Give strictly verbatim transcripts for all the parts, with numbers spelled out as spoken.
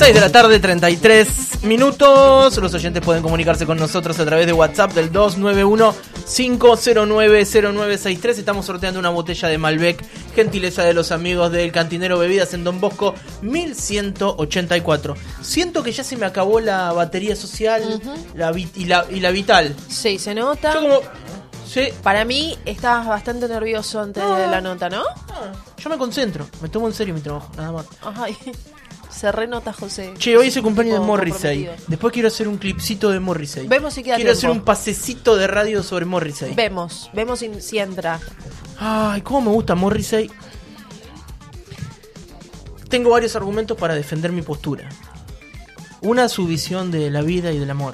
seis de la tarde, treinta y tres minutos. Los oyentes pueden comunicarse con nosotros a través de WhatsApp del dos nueve uno, cinco cero nueve, cero nueve seis tres. Estamos sorteando una botella de Malbec, gentileza de los amigos del Cantinero Bebidas en Don Bosco mil ciento ochenta y cuatro. Siento que ya se me acabó la batería social, uh-huh. la vi- y, la, y la vital. Sí, se nota. Yo como... Sí. Para mí estabas bastante nervioso antes ah, de la nota, ¿no? Ah, yo me concentro, me tomo en serio mi trabajo, nada más. Ay, se renota, José. Che, hoy es el cumpleaños de Morrissey. Después quiero hacer un clipcito de Morrissey. Vemos si queda Quiero tiempo. hacer un pasecito de radio sobre Morrissey. Vemos, vemos si, si entra. Ay, cómo me gusta Morrissey. Tengo varios argumentos para defender mi postura. Una, su visión de la vida y del amor.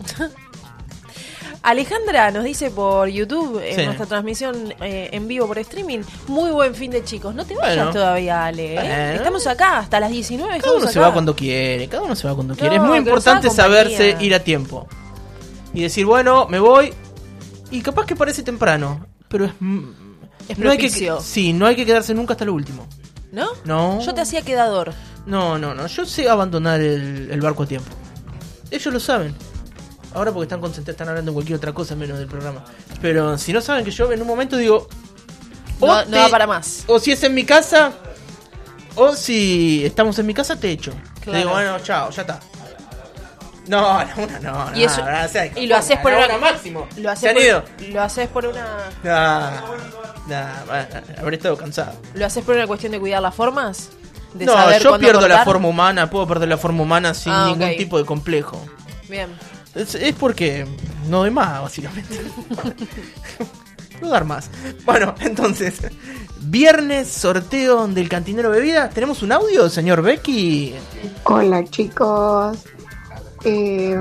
Alejandra nos dice por YouTube, en sí. nuestra transmisión eh, en vivo por streaming, muy buen fin de chicos. No te vayas bueno. todavía, Ale. ¿eh? Bueno. Estamos acá hasta las diecinueve. Cada uno acá. se va cuando quiere, cada uno se va cuando no, quiere. Es muy importante saberse compañía. ir a tiempo. Y decir, bueno, me voy. Y capaz que parece temprano, pero es... Es no hay que, propicio. sí, no hay que quedarse nunca hasta lo último. ¿No? No. Yo te hacía quedador. No, no, no. Yo sé abandonar el, el barco a tiempo. Ellos lo saben. Ahora porque están concentrados, están hablando de cualquier otra cosa menos del programa. Pero si no saben que yo en un momento digo... No, te, no va para más. O si es en mi casa, o si estamos en mi casa, te echo. Claro. Te digo, bueno, chao, ya está. No, no, no, no. Y, eso, no, no, o sea, y lo haces por una una... máximo. Lo haces ¿Se han por, ido? Lo haces por una... Nah, nah, bueno, habré estado cansado. ¿Lo haces por una cuestión de cuidar las formas? De no, saber yo cuándo pierdo cortar? la forma humana, puedo perder la forma humana sin ah, ningún okay. tipo de complejo. Bien. Es, es porque no doy más, básicamente. No dar más. Bueno, entonces, viernes, sorteo del Cantinero Bebida. ¿Tenemos un audio, señor Becky? Hola, chicos. Eh,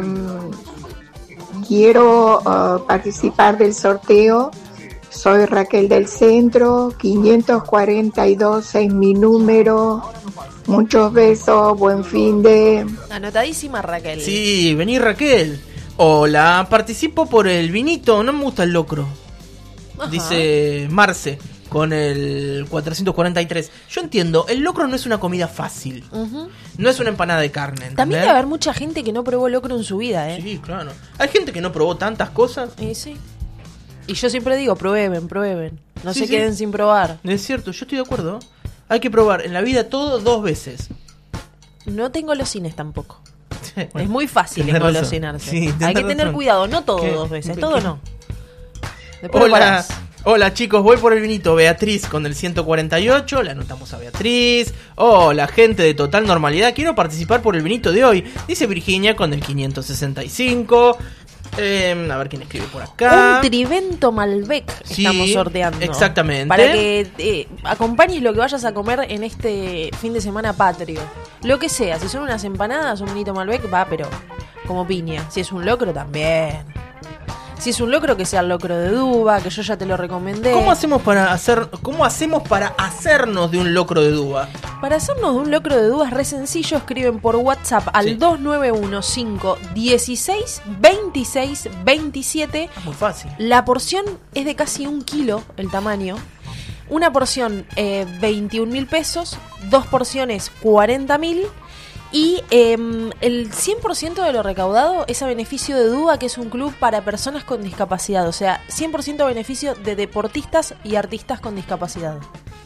quiero uh, participar del sorteo. Soy Raquel del Centro, quinientos cuarenta y dos es mi número. Muchos besos, buen fin de... Anotadísima, Raquel. Sí, vení, Raquel. Hola, participo por el vinito, no me gusta el locro. Ajá. Dice Marce con el cuatrocientos cuarenta y tres. Yo entiendo, el locro no es una comida fácil. Uh-huh. No es una empanada de carne, ¿entendés? También debe haber mucha gente que no probó locro en su vida, ¿eh? Sí, claro. Hay gente que no probó tantas cosas. Y sí. Y yo siempre digo, prueben, prueben. No sí, se sí. queden sin probar. Es cierto, yo estoy de acuerdo. Hay que probar en la vida todo dos veces. No tengo los cines tampoco. Bueno, es muy fácil engolosinarse. Sí, hay que razón. tener cuidado, no todo ¿Qué? dos veces, ¿Qué? todo no. Después Hola, hola chicos, voy por el vinito. Beatriz con el ciento cuarenta y ocho, le anotamos a Beatriz. Hola gente de Total Normalidad, quiero participar por el vinito de hoy. Dice Virginia con el quinientos sesenta y cinco. Eh, a ver quién escribe por acá. Un Trivento Malbec sí, estamos sorteando. Exactamente. Para que eh, acompañes lo que vayas a comer en este fin de semana patrio. Lo que sea, si son unas empanadas, un vinito Malbec va, pero como piña. Si es un locro, también. Si es un locro, que sea el locro de Duba, que yo ya te lo recomendé. ¿Cómo hacemos para hacer, cómo hacemos para hacernos de un locro de Duba? Para hacernos de un locro de Duba es re sencillo, escriben por WhatsApp al sí. dos nueve uno cinco dieciséis veintiséis veintisiete. Es muy fácil. La porción es de casi un kilo, el tamaño. Una porción eh, veintiún mil pesos, dos porciones cuarenta mil. Y eh, el cien por ciento de lo recaudado es a beneficio de Duba, que es un club para personas con discapacidad. O sea, cien por ciento a beneficio de deportistas y artistas con discapacidad.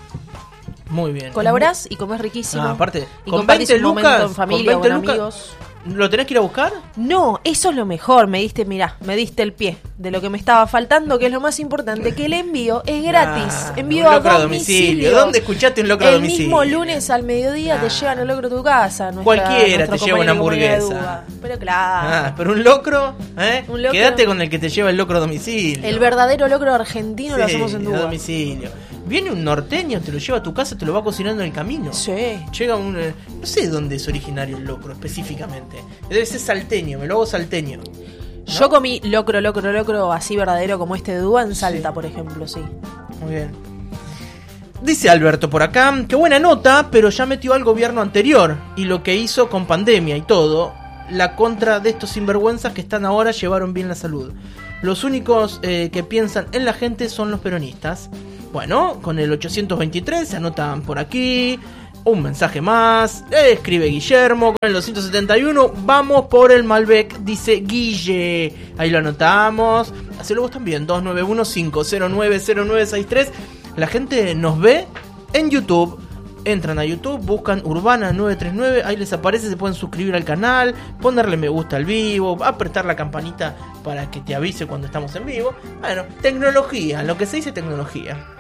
Muy bien. Colaborás y comés riquísimo. Ah, aparte, y con compartís veinte un momento lucas, en familia con o con veinte lucas, amigos. ¿Lo tenés que ir a buscar? No, eso es lo mejor. Me diste, mirá, me diste el pie de lo que me estaba faltando, que es lo más importante, que el envío es gratis. Ah, envío un a locro a domicilio. domicilio. ¿Dónde escuchaste un locro a el domicilio? El mismo lunes al mediodía ah. te llevan el locro a tu casa. Nuestra, Cualquiera te lleva una hamburguesa. Pero claro. Ah, pero un locro, ¿eh? Un locro. Quédate con el que te lleva el locro a domicilio. El verdadero locro argentino sí, lo hacemos en Duba. A domicilio. Viene un norteño, te lo lleva a tu casa, te lo va cocinando en el camino. Sí. Llega un... Eh, no sé de dónde es originario el locro específicamente. Debe ser salteño, me lo hago salteño. ¿No? Yo comí locro, locro, locro así verdadero como este de Duba en Salta, sí. por ejemplo, sí. Muy bien. Dice Alberto por acá, qué buena nota, pero ya metió al gobierno anterior. Y lo que hizo con pandemia y todo, la contra de estos sinvergüenzas que están ahora llevaron bien la salud. Los únicos eh, que piensan en la gente son los peronistas. Bueno, con el ochocientos veintitrés se anotan por aquí. Un mensaje más. Eh, escribe Guillermo con el doscientos setenta y uno. Vamos por el Malbec, dice Guille. Ahí lo anotamos. Hacelo vos también. dos nueve uno, cinco cero nueve, cero nueve seis tres. La gente nos ve en YouTube. Entran a YouTube, buscan Urbana nueve tres nueve, ahí les aparece, se pueden suscribir al canal, ponerle me gusta al vivo, apretar la campanita para que te avise cuando estamos en vivo. Bueno, tecnología, lo que se dice tecnología.